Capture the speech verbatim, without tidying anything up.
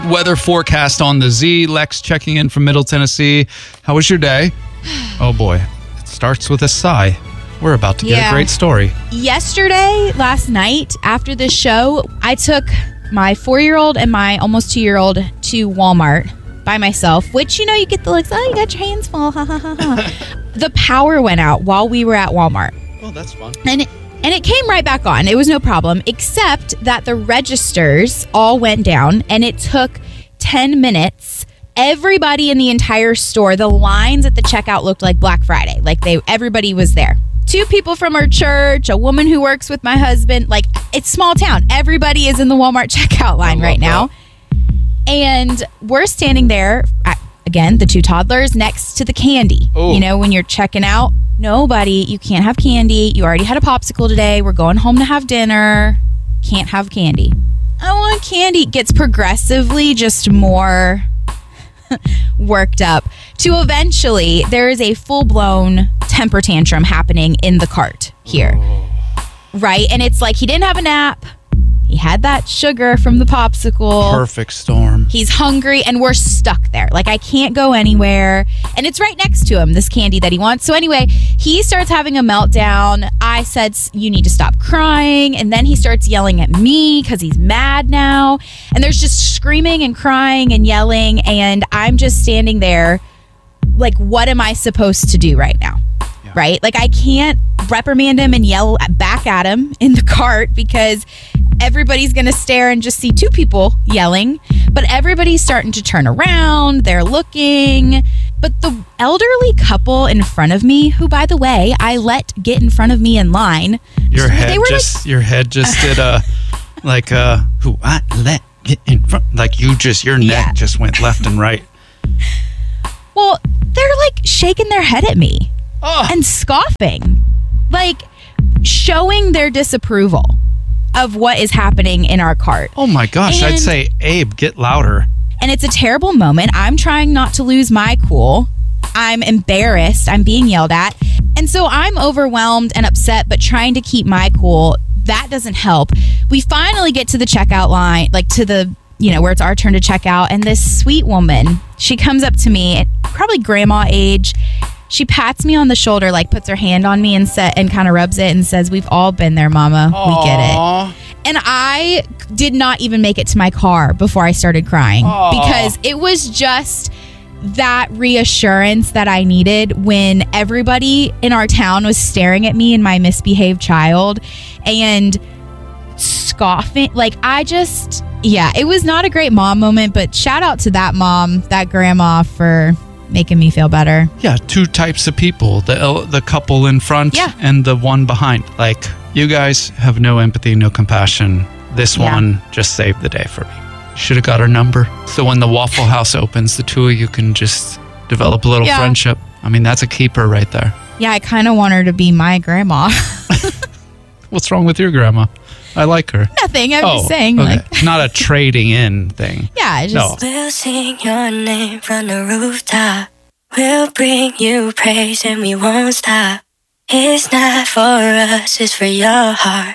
Weather forecast on the Z. Lex checking in from Middle Tennessee. How was your day? Oh boy, it starts with a sigh. We're about to get Yeah. a great story. Yesterday, last night, after the show, I took my four-year-old and my almost two-year-old to Walmart by myself, which, you know, you get the looks, oh, you got your hands full, ha, ha, ha, ha. The power went out while we were at Walmart. Oh, that's fun. And it, and it came right back on. It was no problem, except that the registers all went down, and it took ten minutes. Everybody in the entire store, the lines at the checkout looked like Black Friday. Like they, everybody was there. Two people from our church, a woman who works with my husband. Like, it's small town. Everybody is in the Walmart checkout line right now. That. And we're standing there, at, again, the two toddlers next to the candy. Ooh. You know, when you're checking out, nobody, you can't have candy. You already had a popsicle today. We're going home to have dinner. Can't have candy. I want candy. Gets progressively just more worked up to eventually there is a full-blown temper tantrum happening in the cart here. Oh. Right? And it's like he didn't have a nap. He had that sugar from the popsicle. Perfect storm. He's hungry and we're stuck there. Like, I can't go anywhere. And it's right next to him, this candy that he wants. So anyway, he starts having a meltdown. I said, you need to stop crying. And then he starts yelling at me because he's mad now. And there's just screaming and crying and yelling. And I'm just standing there like, what am I supposed to do right now? Yeah. Right? Like, I can't reprimand him and yell back at him in the cart because everybody's going to stare and just see two people yelling. But everybody's starting to turn around. They're looking. But the elderly couple in front of me, who, by the way, I let get in front of me in line. Your they head were just, like, your head just did a, like a, who I let get in front. Like you just, your neck Yeah. just went left and right. well, they're like shaking their head at me Oh. and scoffing, like showing their disapproval of what is happening in our cart. Oh my gosh, And- I'd say, Abe, get louder. And it's a terrible moment. I'm trying not to lose my cool. I'm embarrassed. I'm being yelled at. And so I'm overwhelmed and upset, but trying to keep my cool. That doesn't help. We finally get to the checkout line, like to the, you know, where it's our turn to check out. And this sweet woman, she comes up to me, probably grandma age. She pats me on the shoulder, like puts her hand on me and set and kind of rubs it and says, "We've all been there, Mama. We get it." And I did not even make it to my car before I started crying Aww. because it was just that reassurance that I needed when everybody in our town was staring at me and my misbehaved child and scoffing. Like, I just, yeah, it was not a great mom moment, but shout out to that mom, that grandma, for making me feel better. Yeah, two types of people, the el- the couple in front Yeah. and the one behind. Like, you guys have no empathy, no compassion. This Yeah. one just saved the day for me. Should have got her number. So when the Waffle House opens, the two of you can just develop a little Yeah. friendship. I mean, that's a keeper right there. Yeah, I kind of want her to be my grandma. What's wrong with your grandma? I like her. Nothing. I'm oh, just saying, okay. like, Not a trading in thing. yeah, I No. just, We'll sing your name from the rooftop. We'll bring you praise and we won't stop. It's not for us, it's for your heart.